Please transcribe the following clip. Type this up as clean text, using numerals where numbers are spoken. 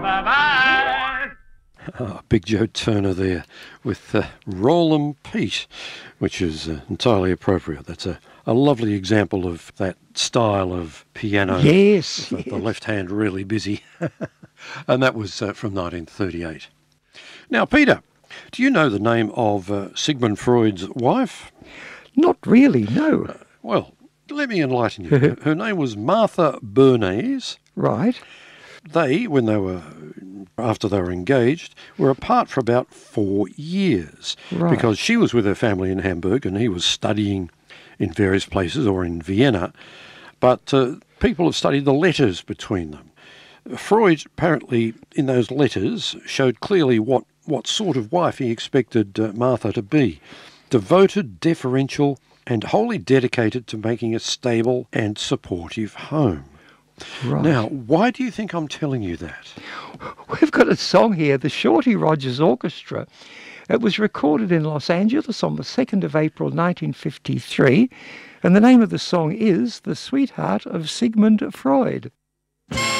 Bye-bye. Big Joe Turner there with Roll 'em Pete, which is entirely appropriate. That's a lovely example of that style of piano. Yes, The left hand really busy. And that was from 1938. Now, Peter, do you know the name of Sigmund Freud's wife? Not really, no. Well, let me enlighten you. Her name was Martha Bernays. Right. They, after they were engaged, were apart for about 4 years. Right. Because she was with her family in Hamburg and he was studying in various places or in Vienna. But people have studied the letters between them. Freud, apparently, in those letters, showed clearly what sort of wife he expected Martha to be. Devoted, deferential, and wholly dedicated to making a stable and supportive home. Right. Now, why do you think I'm telling you that? We've got a song here, the Shorty Rogers Orchestra. It was recorded in Los Angeles on the 2nd of April 1953, and the name of the song is The Sweetheart of Sigmund Freud.